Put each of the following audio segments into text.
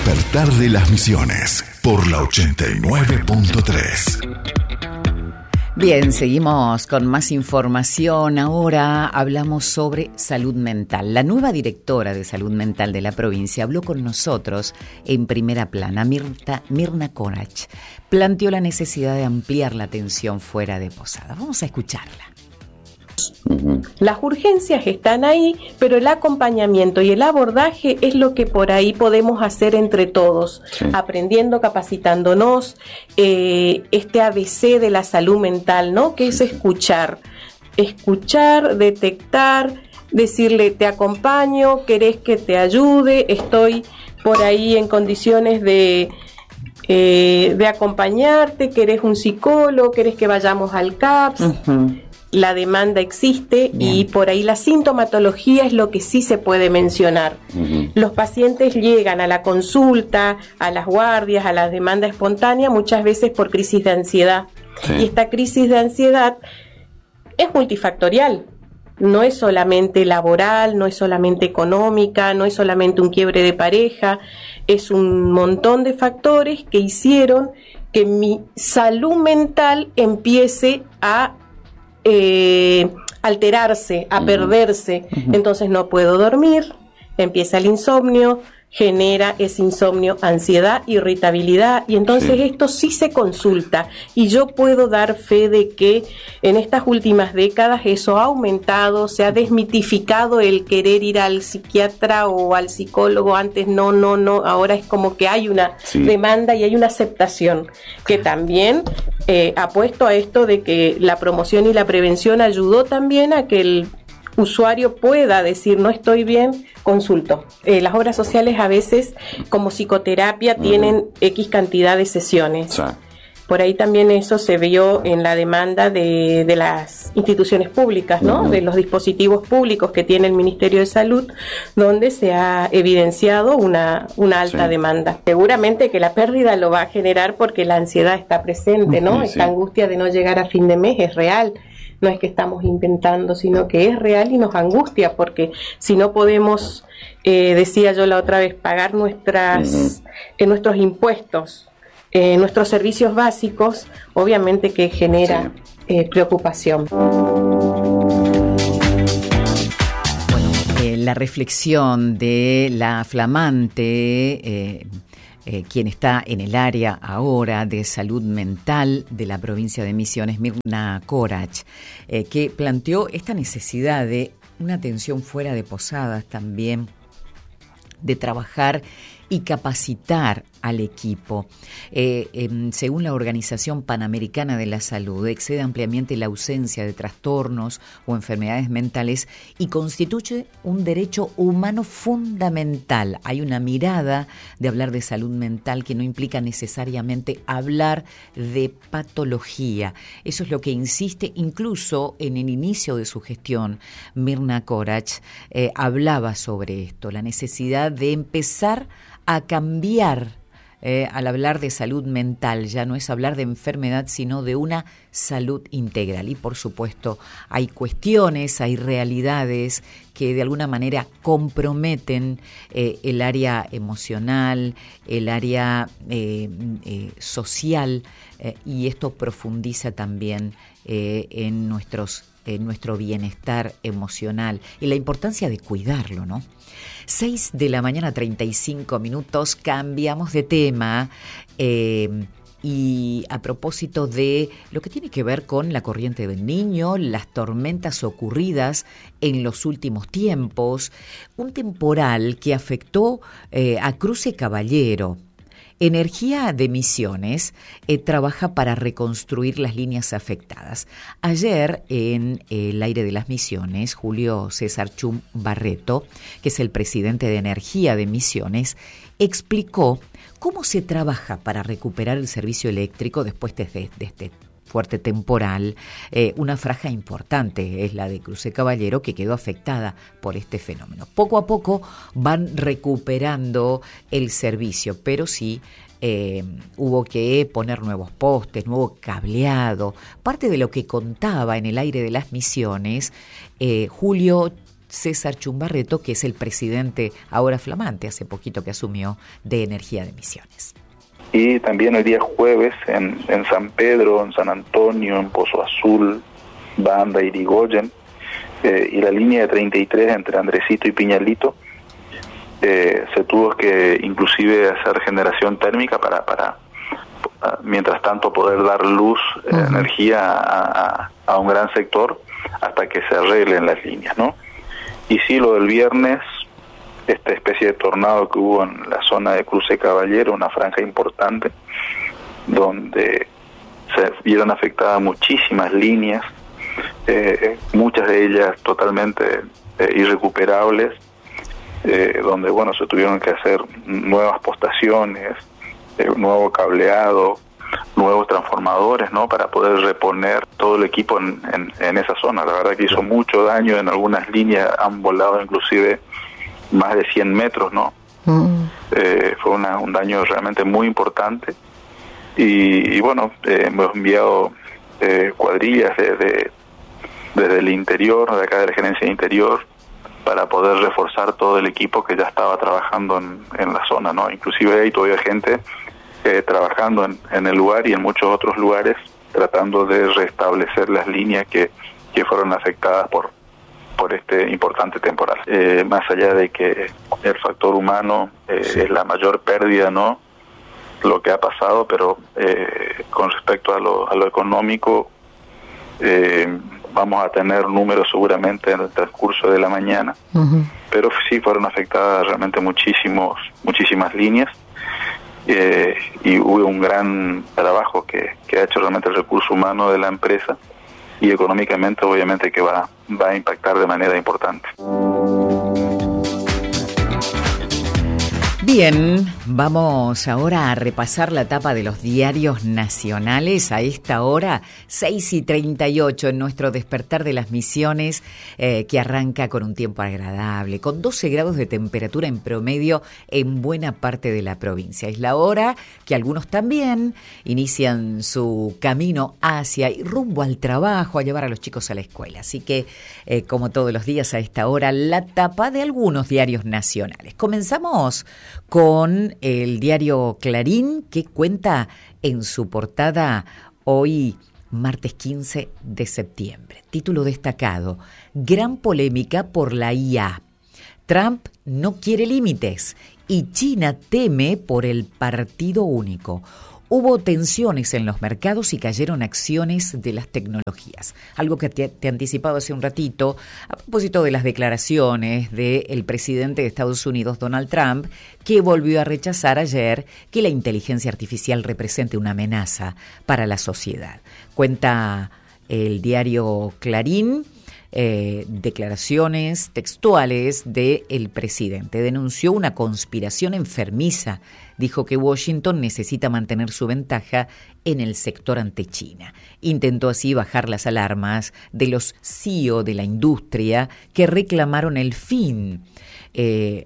despertar de las Misiones por la 89.3. Bien, seguimos con más información. Ahora hablamos sobre salud mental. La nueva directora de salud mental de la provincia habló con nosotros en primera plana. Mirna Korach planteó la necesidad de ampliar la atención fuera de Posada. Vamos a escucharla. Las urgencias están ahí, pero el acompañamiento y el abordaje es lo que por ahí podemos hacer entre todos, aprendiendo, capacitándonos, este ABC de la salud mental, ¿no? Que es escuchar, detectar, decirle te acompaño, querés que te ayude, estoy por ahí en condiciones de acompañarte, querés un psicólogo, querés que vayamos al CAPS. La demanda existe. Bien. Y por ahí la sintomatología es lo que sí se puede mencionar. Los pacientes llegan a la consulta, a las guardias, a la demanda espontánea, muchas veces por crisis de ansiedad. Y esta crisis de ansiedad es multifactorial. No es solamente laboral, no es solamente económica, no es solamente un quiebre de pareja, es un montón de factores que hicieron que mi salud mental empiece a alterarse, a perderse. Entonces no puedo dormir, empieza el insomnio, genera ese insomnio, ansiedad, irritabilidad, y entonces esto sí se consulta, y yo puedo dar fe de que en estas últimas décadas eso ha aumentado, se ha desmitificado el querer ir al psiquiatra o al psicólogo. Antes no, ahora es como que hay una demanda y hay una aceptación, que también ha puesto a esto de que la promoción y la prevención ayudó también a que el usuario pueda decir no estoy bien, consulto. Las obras sociales a veces como psicoterapia tienen X cantidad de sesiones. Por ahí también eso se vio en la demanda de las instituciones públicas, ¿no? De los dispositivos públicos que tiene el Ministerio de Salud, donde se ha evidenciado una alta demanda. Seguramente que la pérdida lo va a generar porque la ansiedad está presente, ¿no? Esta angustia de no llegar a fin de mes es real. No es que estamos inventando, sino que es real y nos angustia, porque si no podemos, decía yo la otra vez, pagar nuestros impuestos, nuestros servicios básicos, obviamente que genera preocupación. La reflexión de la flamante quien está en el área ahora de salud mental de la provincia de Misiones, Mirna Korach, que planteó esta necesidad de una atención fuera de Posadas también, de trabajar y capacitar al equipo. Según la Organización Panamericana de la Salud, excede ampliamente la ausencia de trastornos o enfermedades mentales y constituye un derecho humano fundamental. Hay una mirada de hablar de salud mental que no implica necesariamente hablar de patología. Eso es lo que insiste incluso en el inicio de su gestión. Mirna Korach hablaba sobre esto, la necesidad de empezar a cambiar al hablar de salud mental. Ya no es hablar de enfermedad, sino de una salud integral. Y por supuesto hay cuestiones, hay realidades que de alguna manera comprometen el área emocional, el área social, y esto profundiza también en nuestro bienestar emocional y la importancia de cuidarlo, ¿no? 6:35 a.m, cambiamos de tema y a propósito de lo que tiene que ver con la corriente del Niño, las tormentas ocurridas en los últimos tiempos, un temporal que afectó a Cruce Caballero. Energía de Misiones trabaja para reconstruir las líneas afectadas. Ayer, en el aire de las Misiones, Julio César Chum Barreto, que es el presidente de Energía de Misiones, explicó cómo se trabaja para recuperar el servicio eléctrico después de este fuerte temporal. Una franja importante es la de Cruce Caballero, que quedó afectada por este fenómeno. Poco a poco van recuperando el servicio, pero sí hubo que poner nuevos postes, nuevo cableado. Parte de lo que contaba en el aire de las Misiones Julio César Chumbarreto, que es el presidente ahora flamante, hace poquito que asumió, de Energía de Misiones. Y también el día jueves en San Pedro, en San Antonio, en Pozo Azul, Banda, Irigoyen, y la línea de 33 entre Andresito y Piñalito, se tuvo que inclusive hacer generación térmica para mientras tanto poder dar luz, energía a un gran sector hasta que se arreglen las líneas, ¿no? Y sí, lo del viernes, esta especie de tornado que hubo en la zona de Cruce Caballero, una franja importante, donde se vieron afectadas muchísimas líneas, muchas de ellas totalmente irrecuperables, donde bueno, se tuvieron que hacer nuevas postaciones, nuevo cableado, nuevos transformadores, ¿no?, para poder reponer todo el equipo en esa zona. La verdad que hizo mucho daño, en algunas líneas han volado inclusive más de 100 metros, ¿no? Fue un daño realmente muy importante, y bueno, hemos enviado cuadrillas desde el interior, de acá de la Gerencia de Interior, para poder reforzar todo el equipo que ya estaba trabajando en la zona, ¿no? Inclusive hay todavía gente trabajando en el lugar y en muchos otros lugares, tratando de restablecer las líneas que fueron afectadas por este importante temporal. Más allá de que el factor humano es la mayor pérdida, ¿no?, lo que ha pasado, pero con respecto a lo económico, vamos a tener números seguramente en el transcurso de la mañana, pero sí fueron afectadas realmente muchísimas líneas, y hubo un gran trabajo que ha hecho realmente el recurso humano de la empresa, y económicamente obviamente que va a impactar de manera importante. Bien, vamos ahora a repasar la tapa de los diarios nacionales a esta hora, 6:38 en nuestro despertar de las Misiones, que arranca con un tiempo agradable, con 12 grados de temperatura en promedio en buena parte de la provincia. Es la hora que algunos también inician su camino hacia y rumbo al trabajo, a llevar a los chicos a la escuela. Así que, como todos los días a esta hora, la tapa de algunos diarios nacionales. Comenzamos con el diario Clarín, que cuenta en su portada hoy, martes 15 de septiembre. Título destacado: gran polémica por la IA. Trump no quiere límites y China teme por el partido único. Hubo tensiones en los mercados y cayeron acciones de las tecnologías. Algo que te anticipaba hace un ratito a propósito de las declaraciones del presidente de Estados Unidos, Donald Trump, que volvió a rechazar ayer que la inteligencia artificial represente una amenaza para la sociedad. Cuenta el diario Clarín declaraciones textuales del presidente. Denunció una conspiración enfermiza. Dijo que Washington necesita mantener su ventaja en el sector ante China. Intentó así bajar las alarmas de los CEO de la industria que reclamaron el fin y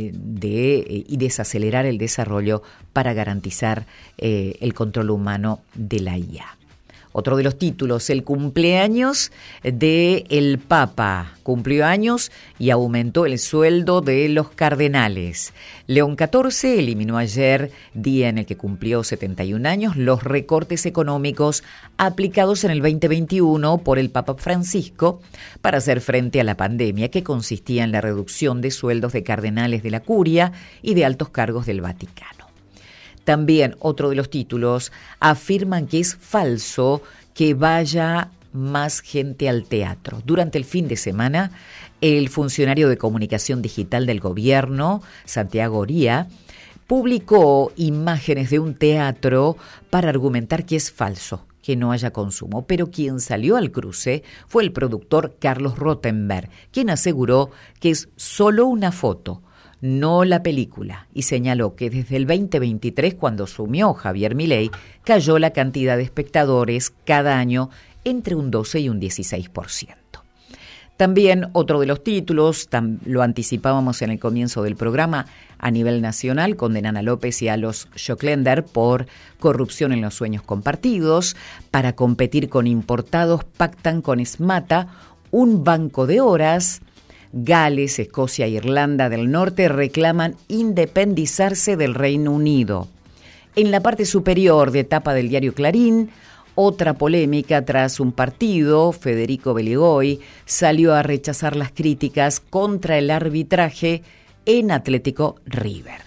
desacelerar el desarrollo para garantizar el control humano de la IA. Otro de los títulos, el cumpleaños del Papa. Cumplió años y aumentó el sueldo de los cardenales. León XIV eliminó ayer, día en el que cumplió 71 años, los recortes económicos aplicados en el 2021 por el Papa Francisco para hacer frente a la pandemia, que consistía en la reducción de sueldos de cardenales de la Curia y de altos cargos del Vaticano. También otro de los títulos, afirman que es falso que vaya más gente al teatro. Durante el fin de semana, el funcionario de comunicación digital del gobierno, Santiago Oría, publicó imágenes de un teatro para argumentar que es falso que no haya consumo, pero quien salió al cruce fue el productor Carlos Rottenberg, quien aseguró que es solo una foto, no la película, y señaló que desde el 2023, cuando asumió Javier Milei, cayó la cantidad de espectadores cada año entre un 12 y un 16%. También otro de los títulos, lo anticipábamos en el comienzo del programa, a nivel nacional condenan a López y a los Schocklender por corrupción en los sueños compartidos. Para competir con importados pactan con Esmata un banco de horas. Gales, Escocia e Irlanda del Norte reclaman independizarse del Reino Unido. En la parte superior de tapa del diario Clarín, otra polémica tras un partido. Federico Beligoy salió a rechazar las críticas contra el arbitraje en Atlético River.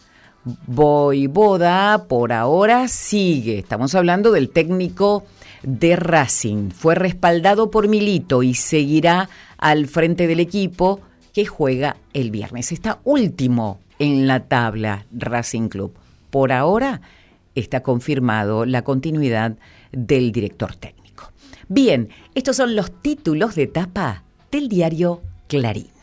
Vojvoda por ahora sigue. Estamos hablando del técnico de Racing. Fue respaldado por Milito y seguirá al frente del equipo que juega el viernes. Está último en la tabla Racing Club. Por ahora está confirmado la continuidad del director técnico. Bien, estos son los títulos de tapa del diario Clarín.